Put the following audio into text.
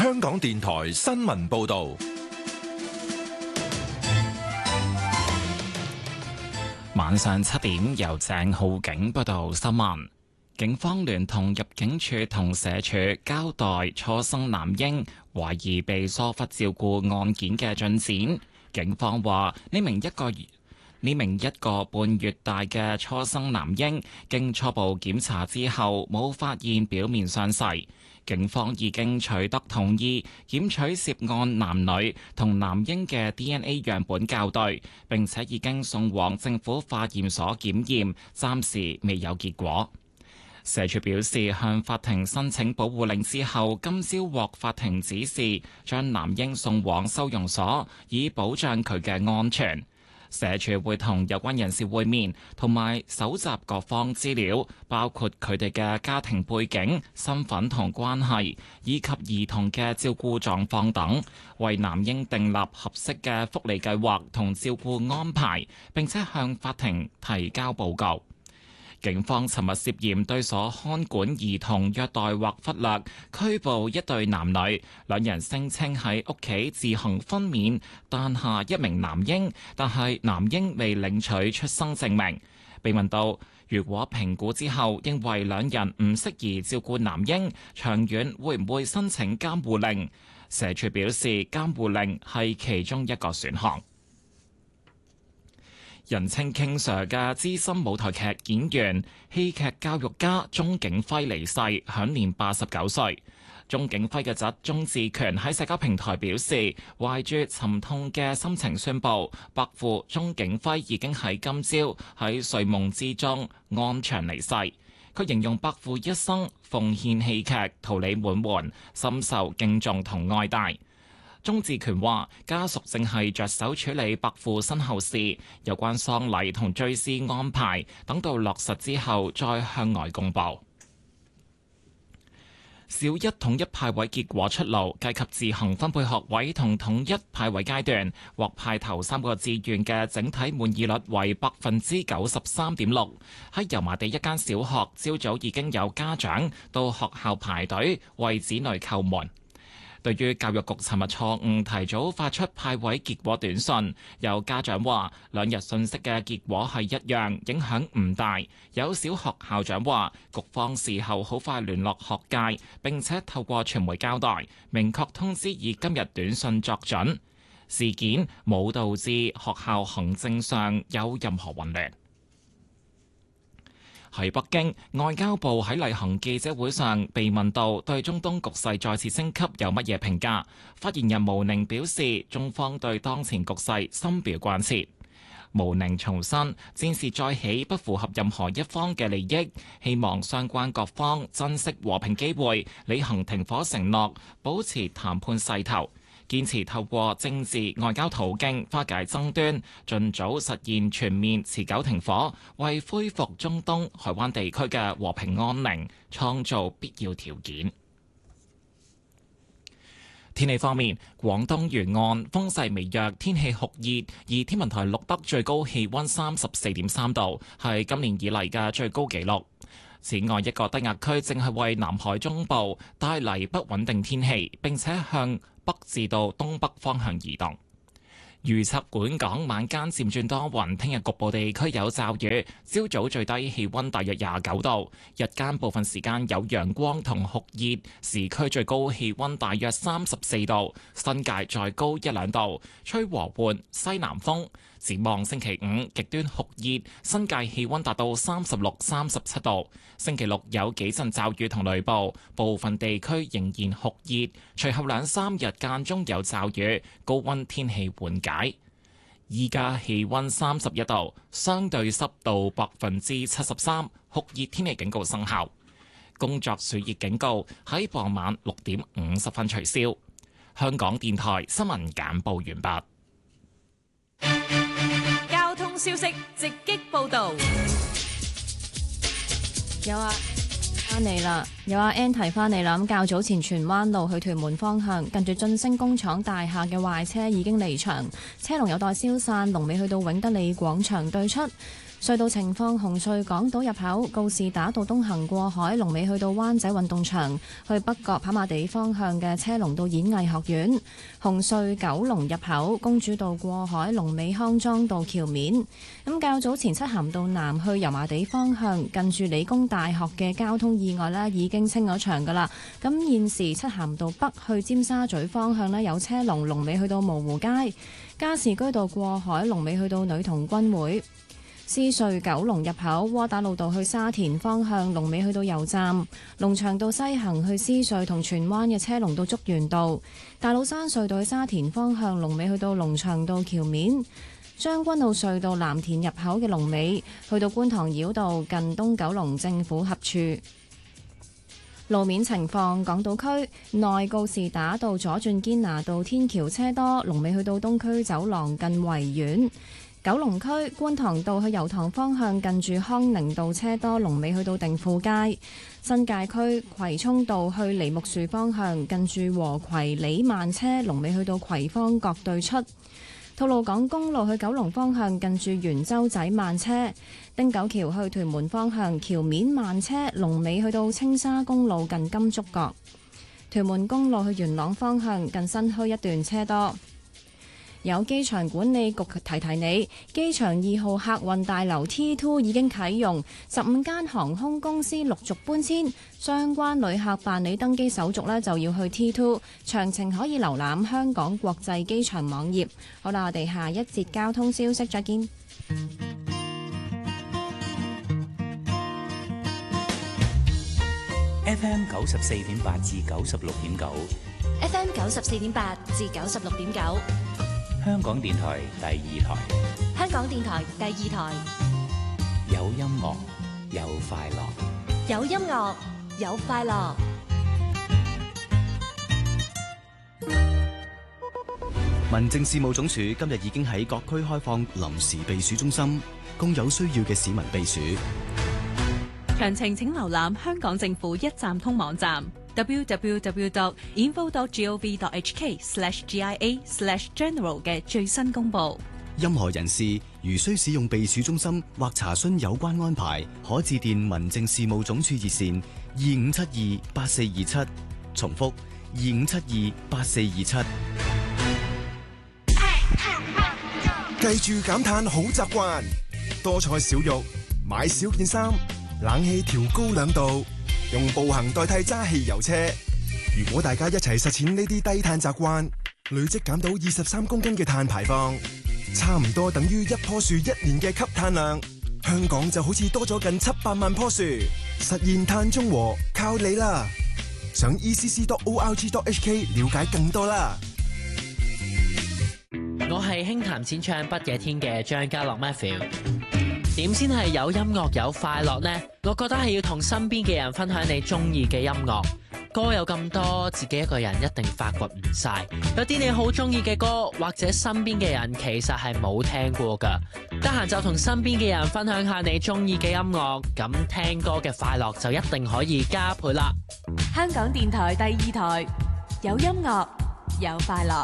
香港電台新聞報道。 晚上7點，由鄭浩景報道新聞。警方聯同入境處同社署交代初生男嬰懷疑被疏忽照顧案件嘅進展。警方話呢名一個半月大嘅初生男嬰經初步檢查之後冇發現表面傷勢。警方已經取得同意，檢取涉案男女同男嬰嘅 DNA 樣本校對，並且已經送往政府化驗所檢驗，暫時未有結果。社署表示，向法庭申請保護令之後，今朝獲法庭指示將男嬰送往收容所，以保障佢嘅安全。社署會同有關人士會面，同埋搜集各方資料，包括佢哋嘅家庭背景、身份同關係，以及兒童嘅照顧狀況等，為男嬰訂立合適嘅福利計劃同照顧安排，並且向法庭提交報告。警方尋日涉嫌對所看管兒童虐待或忽略，拘捕一對男女，兩人聲稱喺屋企自行分娩誕下一名男嬰，但係男嬰未領取出生證明。被問到如果評估之後認為兩人唔適宜照顧男嬰，長遠會唔會申請監護令？社署表示，監護令係其中一個選項。人稱 King Sir 嘅資深舞台劇演員、戲劇教育家鍾景輝離世，享年89歲。鍾景輝嘅侄鍾志權喺社交平台表示，懷住沉痛嘅心情宣布，伯父鍾景輝已經喺今朝喺睡夢之中安詳離世。佢形容伯父一生奉獻戲劇，桃李滿門，深受敬重同愛戴。鍾志權話：家屬正係着手處理伯父身後事，有關喪禮同追思安排，等到落實之後再向外公佈。小一統一派位結果出爐，計及自行分配學位同統一派位階段，獲派頭3個志願嘅整體滿意率為93.6%。喺油麻地一間小學，朝早已經有家長到學校排隊為子女叩門。對於教育局尋日錯誤提早發出派位結果短訊，有家長話兩日信息嘅結果係一樣，影響唔大。有小學校長話，局方事後好快聯絡學界，並且透過傳媒交代，明確通知以今日短訊作準。事件冇導致學校行政上有任何混亂。喺北京，外交部喺例行記者會上被問到對中東局勢再次升級有乜嘢評價，發言人毛寧表示，中方對當前局勢深表關切。毛寧重申，戰事再起不符合任何一方嘅利益，希望相關各方珍惜和平機會，履行停火承諾，保持談判勢頭，堅持透過政治外交途徑化解爭端，盡早實現全面持久停火，為恢復中東海灣地區嘅和平安寧創造必要條件。天氣方面，廣東沿岸風勢微弱，天氣酷熱，而天文台錄得最高氣溫34.3度，係今年以嚟嘅最高紀錄。此外，一個低壓區正係為南海中部帶嚟不穩定天氣，並且向北至到東北方向移動。預測本港晚間漸轉多雲，聽日局部地區有驟雨，朝早最低氣溫大約29度，日間部分時間有陽光同酷熱，市區最高氣溫大約34度，新界再高1-2度，吹和緩西南風。展望星期五極端酷熱，新界氣溫達到36、37度。星期六有幾陣驟雨同雷暴，部分地區仍然酷熱。隨後2-3日間中有驟雨，高溫天氣緩解。依家氣溫31度，相對濕度73%，酷熱天氣警告生效。工作暑熱警告喺傍晚6點50分取消。香港電台新聞簡報完畢。 交通消息直擊報道。 翻嚟啦，有阿 Ann 提翻嚟啦。咁較早前荃灣路去屯門方向，近住晉升工廠大廈嘅壞車已經離場，車龍有待消散，龍尾去到永德里廣場對出。 隧道情況：紅隧港島入口告士打道東行過海，龍尾去到灣仔運動場；去北角跑馬地方向嘅車龍到演藝學院。紅隧九龍入口公主道過海，龍尾康莊道橋面。咁較早前漆咸道南去油麻地方向，近住理工大學嘅交通意外呢已經清咗場㗎啦。咁現時漆咸道北去尖沙咀方向呢有車龍，龍尾去到蕪湖街。加士居道過海，龍尾去到女童軍會。獅隧九龍入口窩打老道去沙田方向，龍尾去到油站。龍翔道西行去獅隧同荃灣嘅車龍到竹園道。大老山隧道去沙田方向，龍尾去到龍翔道橋面。將軍澳隧道藍田入口嘅龍尾去到觀塘繞道近東九龍政府合署。路面情況：港島區內告士打道左轉堅拿道天橋車多，龍尾去到東區走廊近維園。九龍區觀塘道去油塘方向近住康寧道車多，龍尾去到定富街。新界區葵涌道去梨木樹方向近住和葵里慢車，龍尾去到葵芳角對出。吐露港公路去九龍方向近住元洲仔慢車。汀九橋去屯門方向橋面慢車，龍尾去到青沙公路近金竹角。屯門公路去元朗方向近新墟一段車多。有機場管理局提提你，機場2號客運大樓 T2 已經啟用，15間航空公司陸續搬遷，相關旅客辦理登機手續呢就要去 T2， 詳情可以瀏覽香港國際機場網頁。好啦，我哋下一節交通消息再見。 FM 94.8至96.9 FM 94.8至96.9， 香港電台第2台， 香港電台第2台， 有音樂有快樂， 有音樂有快樂。 民政事務總署今日已經喺各區開放臨時避暑中心，供有需要嘅市民避暑。 詳情請瀏覽香港政府一站通網站 www.info.gov.hk/GIA/general 嘅最新公佈。 任何人士如需使用避暑中心或查詢有關安排，可致電民政事務總署熱線25728427，重複25728427。 記住減碳好習慣，多菜少肉，買少件衫，冷氣調高2度，用步行代替揸汽油車。如果大家一齊實踐呢啲低碳習慣，累積減到23公斤嘅碳排放，差唔多等於一棵樹1年嘅吸碳量。香港就好似多咗近700萬棵樹，實現碳中和靠你啦！上 ECC.org.hk 了解更多啦。 我係輕談淺唱不夜天嘅張家樂 Matthew。點先係有音樂有快樂呢？我覺得係要同身邊嘅人分享你中意嘅音樂。歌有咁多，自己一個人一定發掘唔晒。有啲你好中意嘅歌，或者身邊嘅人其實係冇聽過㗎。得閒就同身邊嘅人分享下你中意嘅音樂，咁聽歌嘅快樂就一定可以加倍啦。 香港電台第2台，有音樂有快樂。